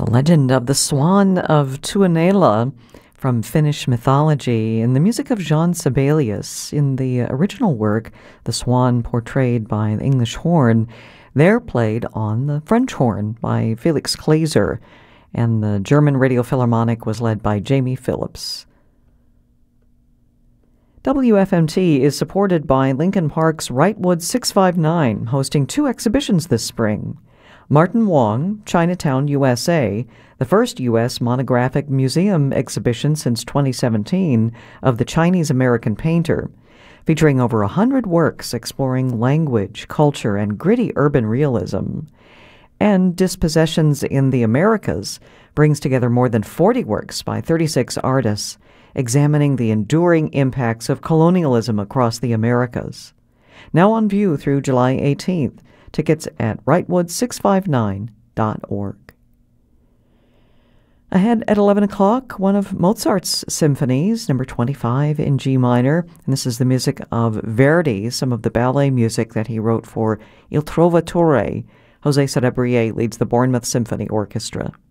The legend of the Swan of Tuonela from Finnish mythology in the music of Jean Sibelius. In the original work, the swan portrayed by the English horn, they're played on the French horn by Felix Kleiser, and the German Radio Philharmonic was led by Jamie Phillips. WFMT is supported by Lincoln Park's Wrightwood 659, hosting 2 exhibitions this spring. Martin Wong, Chinatown, USA, the first U.S. monographic museum exhibition since 2017 of the Chinese-American painter, featuring over 100 works exploring language, culture, and gritty urban realism. And Dispossessions in the Americas brings together more than 40 works by 36 artists, examining the enduring impacts of colonialism across the Americas. Now on view through July 18th. Tickets at wrightwood659.org. Ahead at 11 o'clock, one of Mozart's symphonies, number 25 in G minor, and this is the music of Verdi, some of the ballet music that he wrote for Il Trovatore. Jose Sarabrier leads the Bournemouth Symphony Orchestra.